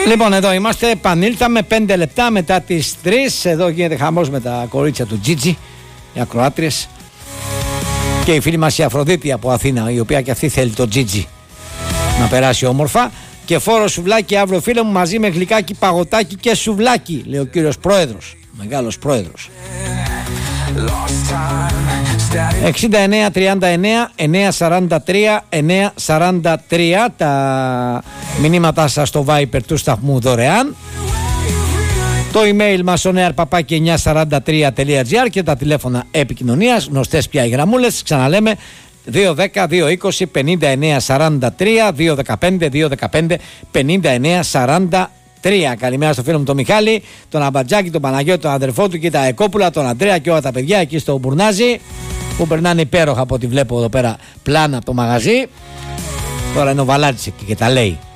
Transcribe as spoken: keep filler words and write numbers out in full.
Λοιπόν, εδώ είμαστε, επανήλθαμε πέντε λεπτά μετά τις τρεις. Εδώ γίνεται χαμός με τα κορίτσια του Τζίτζι, οι ακροάτριες. Και η φίλη μας η Αφροδίτη από Αθήνα, η οποία και αυτή θέλει το Τζίτζι να περάσει όμορφα. Και φόρο σουβλάκι αύριο, φίλε μου, μαζί με γλυκάκι, παγωτάκι και σουβλάκι, λέει ο κύριος πρόεδρος, μεγάλος πρόεδρος. εξήντα εννέα τριάντα εννέα εννιακόσια σαράντα τρία εννιακόσια σαράντα τρία τα μηνύματά σας στο Viber του σταθμού δωρεάν. Το email μας on air παπάκι εννιακόσια σαράντα τρία τελεία τζι άρ και τα τηλέφωνα επικοινωνίας, γνωστές πια οι γραμμούλες, ξαναλέμε δύο δέκα δύο είκοσι πενήντα εννέα σαράντα τρία, δύο δεκαπέντε δύο δεκαπέντε πενήντα εννέα σαράντα τρία. Καλημέρα στο φίλο μου τον Μιχάλη, τον Αμπατζάκη, τον Παναγιώτη, τον αδερφό του και τα Εκόπουλα, τον Αντρέα και όλα τα παιδιά εκεί στο Μπουρνάζι που περνάνε υπέροχα από ό,τι βλέπω εδώ πέρα πλάνα από το μαγαζί. Τώρα είναι ο Βαλάτης εκεί και τα λέει.